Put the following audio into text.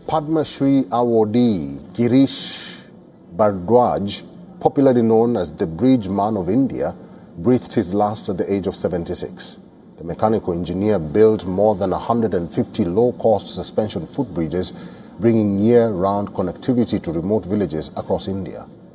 Padma Shri awardee Girish Bhardwaj, popularly known as the Bridge Man of India, breathed his last at the age of 76. The mechanical engineer built more than 150 low-cost suspension footbridges, bringing year-round connectivity to remote villages across India.